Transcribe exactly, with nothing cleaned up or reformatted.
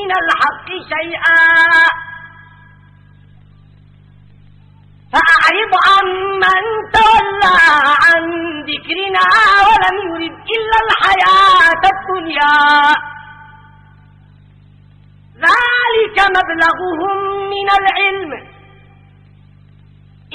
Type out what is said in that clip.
من الحق شيئا فأعرض عمن تولى عن ذكرنا ولم يرد إلا الحياة الدنيا ذلك مبلغهم من العلم